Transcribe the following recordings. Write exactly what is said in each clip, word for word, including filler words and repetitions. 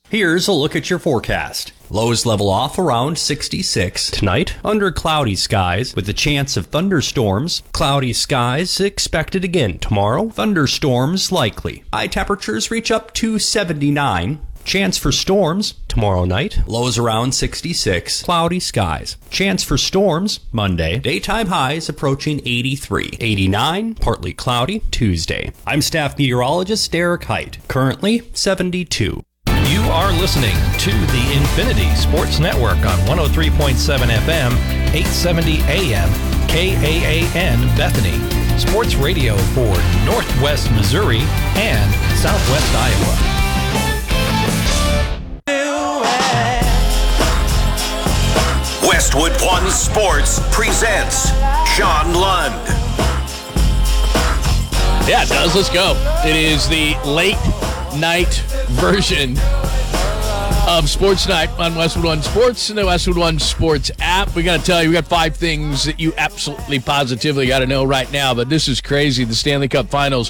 Here's a look at your forecast. Lows level off around sixty-six. Tonight, under cloudy skies with a chance of thunderstorms. Cloudy skies expected again tomorrow. Thunderstorms likely. High temperatures reach up to seventy-nine. Chance for storms tomorrow night. Lows around sixty-six. Cloudy skies. Chance for storms Monday. Daytime highs approaching eighty-three. eighty-nine. Partly cloudy Tuesday. I'm staff meteorologist Derek Height. Currently seventy-two. You are listening to the Infinity Sports Network on one oh three point seven F M, eight seventy A M, K A A N Bethany. Sports radio for Northwest Missouri and Southwest Iowa. Westwood One Sports presents Sean Lund. Yeah, it does. Let's go. It is the late night version of Sports Night on Westwood One Sports and the Westwood One Sports app. We got to tell you, we got five things that you absolutely positively got to know right now, but this is crazy. The Stanley Cup Finals.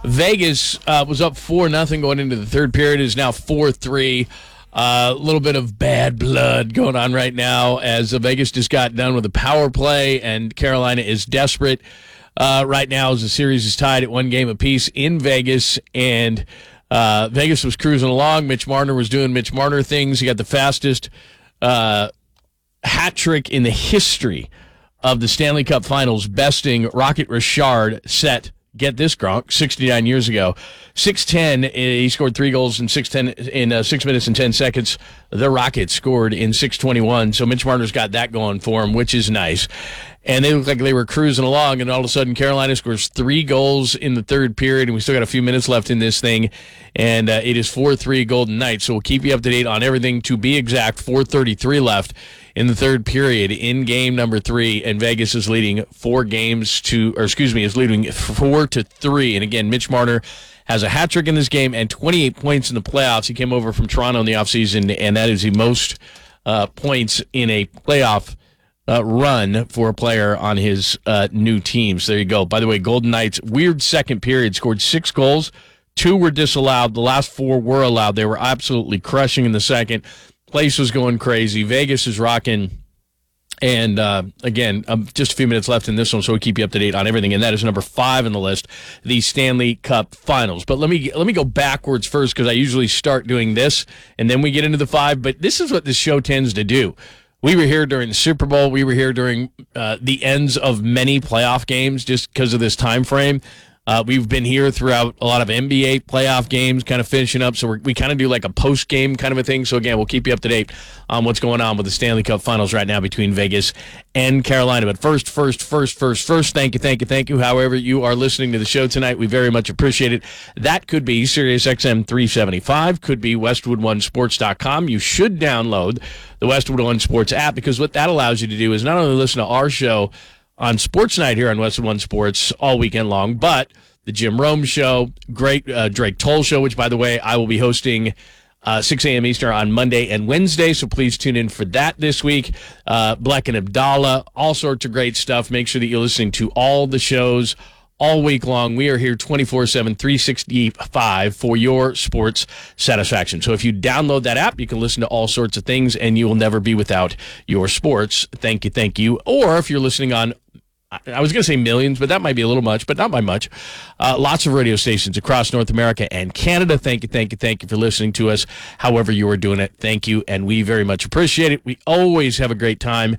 Vegas uh, was up four nothing going into the third period. It is now four three. A uh, little bit of bad blood going on right now as Vegas just got done with a power play, and Carolina is desperate uh, right now as the series is tied at one game apiece in Vegas, and uh, Vegas was cruising along. Mitch Marner was doing Mitch Marner things. He got the fastest uh, hat trick in the history of the Stanley Cup Finals, besting Rocket Richard set. Get this, Gronk, sixty-nine years ago. six ten, he scored three goals in six ten in uh, six minutes and ten seconds. The Rockets scored in six twenty-one, so Mitch Marner's got that going for him, which is nice. And they looked like they were cruising along, and all of a sudden Carolina scores three goals in the third period, and we still got a few minutes left in this thing, and uh, it is four three Golden Knights. So we'll keep you up to date on everything. To be exact, four thirty-three left in the third period in game number three, and Vegas is leading four games to, or excuse me, is leading four to three. And again, Mitch Marner has a hat trick in this game and twenty-eight points in the playoffs. He came over from Toronto in the offseason, and that is the most uh, points in a playoff uh, run for a player on his uh, new team. So there you go. By the way, Golden Knights, weird second period, scored six goals. Two were disallowed. The last four were allowed. They were absolutely crushing in the second. Place was going crazy. Vegas is rocking. And, uh, again, um, just a few minutes left in this one, so we'll keep you up to date on everything. And that is number five on the list, the Stanley Cup Finals. But let me let me go backwards first, because I usually start doing this, and then we get into the five. But this is what this show tends to do. We were here during the Super Bowl. We were here during uh, the ends of many playoff games just because of this time frame. Uh, we've been here throughout a lot of N B A playoff games, kind of finishing up. So we're, we kind of do like a post-game kind of a thing. So, again, we'll keep you up to date on what's going on with the Stanley Cup Finals right now between Vegas and Carolina. But first, first, first, first, first, thank you, thank you, thank you. However you are listening to the show tonight, we very much appreciate it. That could be Sirius X M three seventy-five, could be Westwood One Sports dot com. You should download the Westwood One Sports app, because what that allows you to do is not only listen to our show on Sports Night here on Westwood One Sports all weekend long, but the Jim Rome Show, great uh, Drake Toll Show, which, by the way, I will be hosting uh, six a.m. Eastern on Monday and Wednesday, so please tune in for that this week. Uh, Black and Abdallah, all sorts of great stuff. Make sure that you're listening to all the shows all week long. We are here twenty-four seven, three sixty-five for your sports satisfaction. So if you download that app, you can listen to all sorts of things, and you will never be without your sports. Thank you, thank you. Or if you're listening on, I was going to say millions, but that might be a little much, but not by much. Uh, lots of radio stations across North America and Canada. Thank you, thank you, thank you for listening to us, however you are doing it. Thank you, and we very much appreciate it. We always have a great time,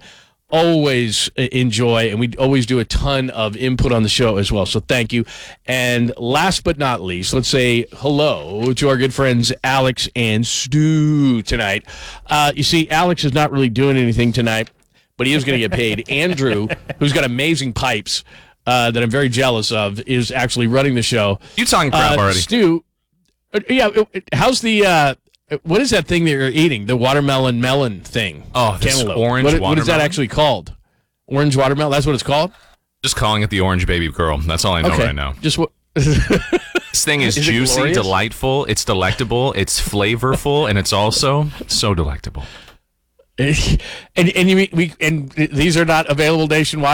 always enjoy, and we always do a ton of input on the show as well, so thank you. And last but not least, let's say hello to our good friends Alex and Stu tonight. Uh, you see, Alex is not really doing anything tonight, but he is going to get paid. Andrew, who's got amazing pipes uh, that I'm very jealous of, is actually running the show. You talking crap uh, already. Stu, uh, yeah, how's the, uh, what is that thing that you're eating? The watermelon melon thing. Oh, this Cantaloupe. orange what, watermelon. What is that actually called? Orange watermelon? That's what it's called? Just calling it the orange baby girl. That's all I know okay. right now. Just what? This thing is, is juicy, delightful, it's delectable, it's flavorful, and it's also so delectable. And and you we and these are not available nationwide.